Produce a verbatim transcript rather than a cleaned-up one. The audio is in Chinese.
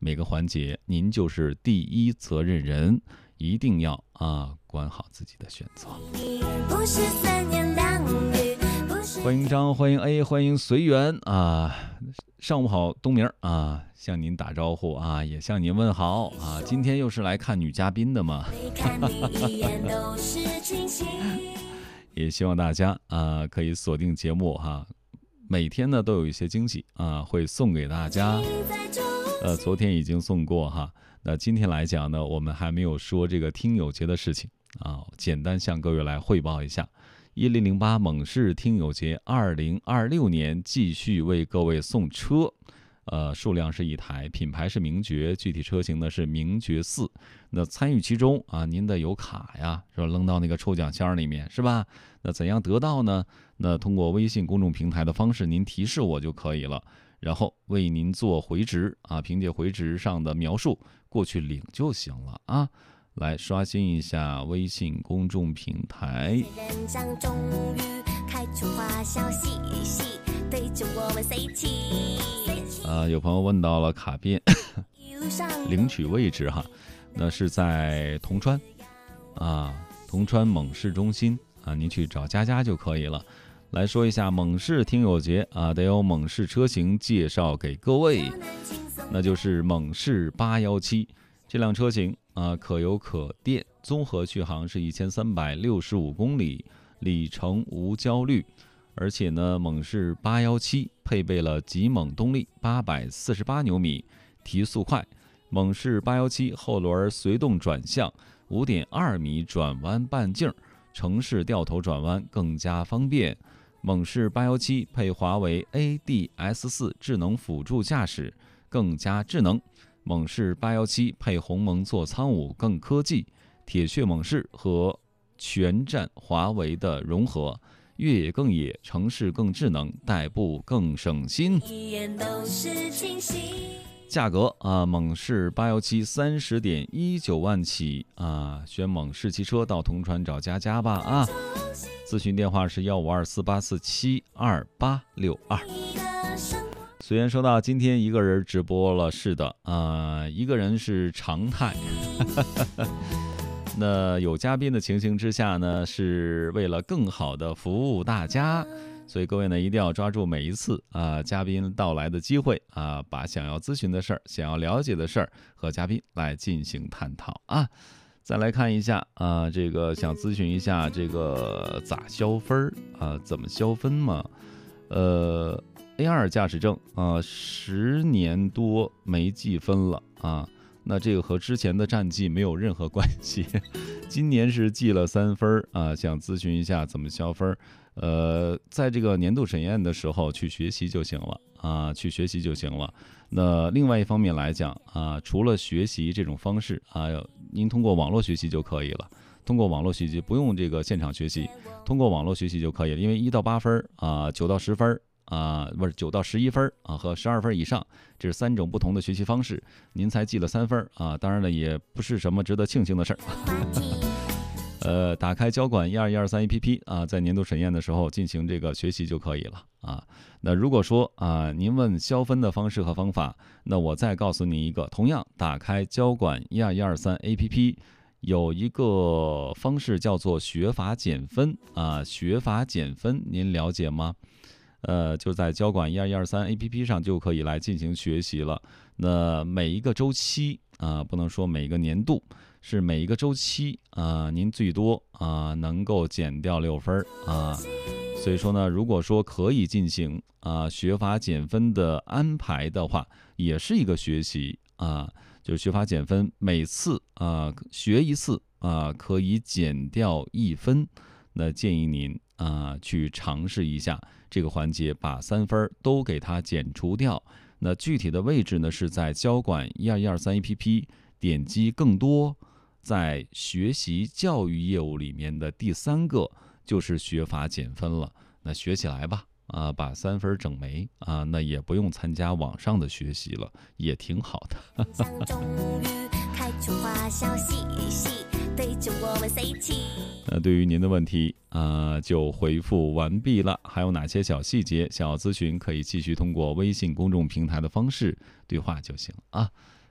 每个环节您就是第一责任人，一定要啊管好自己的选择。欢迎张，欢迎 A， 欢迎随缘啊！上午好，东明啊，向您打招呼啊，也向您问好啊。今天又是来看女嘉宾的嘛，也希望大家啊可以锁定节目哈，每天呢都有一些惊喜啊会送给大家。呃，昨天已经送过哈，那今天来讲呢，我们还没有说这个听友节的事情啊，简单向各位来汇报一下。一零零八猛士听友节二零二六年继续为各位送车，呃，数量是一台，品牌是名爵，具体车型呢是名爵四。那参与其中啊，您的有卡呀，是吧？扔到那个抽奖箱里面，是吧？那怎样得到呢？那通过微信公众平台的方式，您提示我就可以了，然后为您做回执啊，凭借回执上的描述过去领就行了啊。来刷新一下微信公众平台。呃，有朋友问到了卡片领取位置哈，那是在铜川啊，铜川猛士中心啊，您去找佳佳就可以了。来说一下猛士听友节啊，得有猛士车型介绍给各位，那就是猛士八一七这辆车型啊，可油可电，综合续航是一千三百六十五公里，里程无焦虑。而且呢，猛士八一七配备了极猛动力八百四十八牛米，提速快。猛士八一七后轮随动转向，五点二米转弯半径，城市掉头转弯更加方便。猛士八一七配华为 A D S 四 智能辅助驾驶，更加智能。猛士八一七配鸿蒙座舱五更科技，铁血猛士和全站华为的融合，越野更野，城市更智能，代步更省心。价格啊，猛士八一七三十点一九万起啊，选猛士汽车到铜川找佳佳吧啊！咨询电话是幺五二四八四七二八六二。虽然说到今天一个人直播了，是的啊、呃，一个人是常态。那有嘉宾的情形之下呢，是为了更好的服务大家，所以各位呢一定要抓住每一次啊、呃、嘉宾到来的机会啊、呃，把想要咨询的事儿、想要了解的事儿和嘉宾来进行探讨啊。再来看一下啊、呃，这个想咨询一下这个咋消分啊、呃？怎么消分嘛？呃。A 二 驾驶证啊，十年多没记分了啊，那这个和之前的战绩没有任何关系。今年是记了三分啊，想咨询一下怎么消分。呃，在这个年度审验的时候去学习就行了啊，去学习就行了。那另外一方面来讲啊，除了学习这种方式啊，您通过网络学习就可以了。通过网络学习不用这个现场学习，通过网络学习就可以了，因为一到八分啊，九到十分。啊，不是九到十一分啊，和十二分以上，这是三种不同的学习方式。您才记了三分啊，当然了，也不是什么值得庆幸的事儿。呃，打开交管一二一二三 A P P 啊，在年度审验的时候进行这个学习就可以了啊。那如果说啊，您问消分的方式和方法，那我再告诉你一个，同样打开交管一二一二三 A P P。有一个方式叫做学法减分啊，学法减分，您了解吗？呃，就在交管一二一二三 A P P 上就可以来进行学习了。那每一个周期啊、呃，不能说每个年度，是每一个周期啊、呃，您最多啊、呃、能够减掉六分啊。所以说呢，如果说可以进行啊、呃、学法减分的安排的话，也是一个学习啊、呃，就是学法减分，每次啊、呃、学一次啊、呃、可以减掉一分。那建议您啊、呃、去尝试一下这个环节，把三分都给它减除掉。那具体的位置呢是在交管一二一二三 A P P 点击更多，在学习教育业务里面的第三个就是学法减分了。那学起来吧啊、呃，把三分整没啊、呃，那也不用参加网上的学习了，也挺好的。对着我们 say 起。那对于您的问题啊、呃，就回复完毕了。还有哪些小细节想要咨询，可以继续通过微信公众平台的方式对话就行啊。